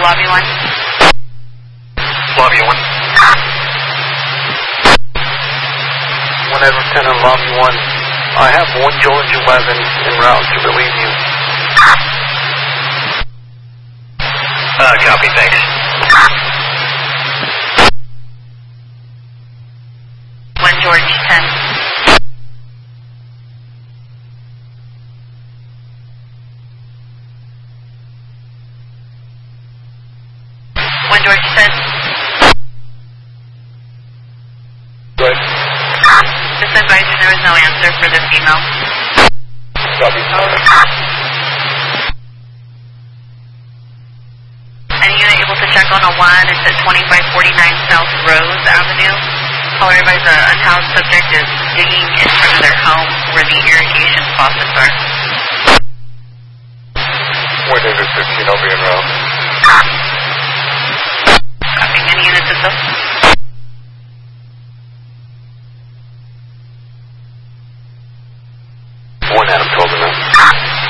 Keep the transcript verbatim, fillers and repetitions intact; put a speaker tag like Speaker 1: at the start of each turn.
Speaker 1: lobby one.
Speaker 2: Lobby one. one Edward ten on lobby one. I have one George eleven en route to relieve you. Uh, copy, thanks.
Speaker 1: one George ten. one George ten.
Speaker 2: Good.
Speaker 1: Just advising there was no answer for this email.
Speaker 2: Copy.
Speaker 1: Any unit able to check on a one? It's at twenty-five forty-nine South Rose Avenue. Caller advised a unhoused subject is digging in front of their home where the irrigation faucets are.
Speaker 2: one Edward fifteen, I'll be en route.